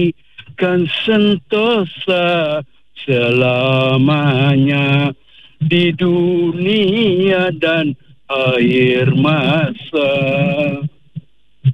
kan sentosa selamanya di dunia dan akhir masa.